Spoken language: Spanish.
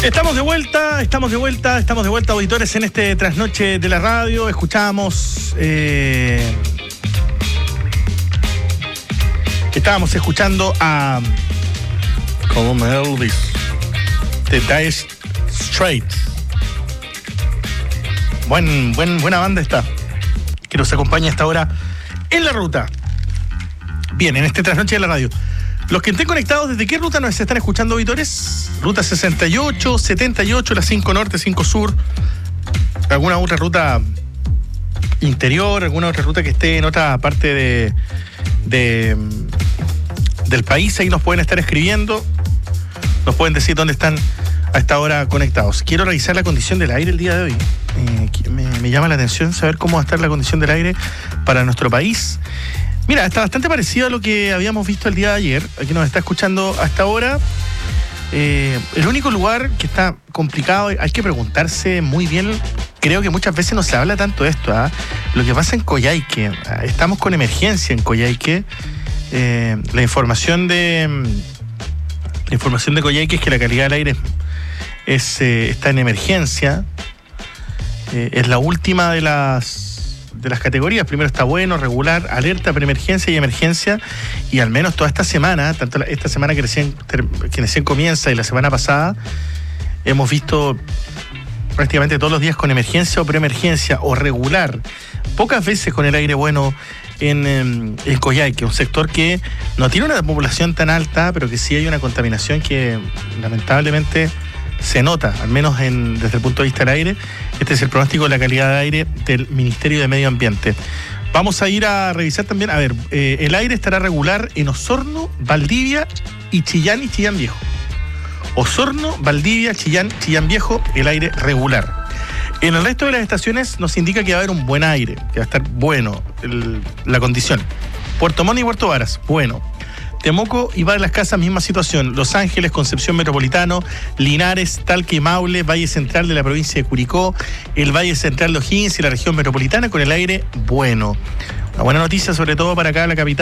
Estamos de vuelta, auditores, en este trasnoche de la radio. Estábamos escuchando a como Elvis, The Dire Straits. Buena banda está, que nos acompaña hasta ahora en la ruta. Bien, en este trasnoche de la radio. Los que estén conectados, ¿desde qué ruta nos están escuchando, auditores? Ruta 68, 78, la 5 Norte, 5 Sur. ¿Alguna otra ruta interior? ¿Alguna otra ruta que esté en otra parte del país? Ahí nos pueden estar escribiendo. Nos pueden decir dónde están a esta hora conectados. Quiero revisar la condición del aire el día de hoy. Me llama la atención saber cómo va a estar la condición del aire para nuestro país. Mira, está bastante parecido a lo que habíamos visto el día de ayer. Aquí nos está escuchando hasta ahora. El único lugar que está complicado, hay que preguntarse muy bien. Creo que muchas veces no se habla tanto de esto, lo que pasa en Coyhaique. Estamos con emergencia en Coyhaique. La información de Coyhaique es que la calidad del aire está en emergencia. Es la última de las categorías. Primero está bueno, regular, alerta, preemergencia y emergencia. Y al menos toda esta semana, tanto esta semana que recién comienza y la semana pasada, hemos visto prácticamente todos los días con emergencia o preemergencia o regular. Pocas veces con el aire bueno en Coyhaique, un sector que no tiene una población tan alta, pero que sí hay una contaminación que lamentablemente se nota, al menos desde el punto de vista del aire. Este es el pronóstico de la calidad de aire del Ministerio de Medio Ambiente. Vamos a ir a revisar también, el aire estará regular en Osorno, Valdivia y Chillán Viejo. Osorno, Valdivia, Chillán Viejo, el aire regular. En el resto de las estaciones nos indica que va a haber un buen aire, que va a estar bueno la condición. Puerto Montt y Puerto Varas, bueno. Temuco y Valle Las Casas, misma situación. Los Ángeles, Concepción Metropolitano, Linares, Talca y Maule, Valle Central de la provincia de Curicó, el Valle Central de O'Higgins y la región metropolitana con el aire bueno. Una buena noticia, sobre todo para acá, la capital.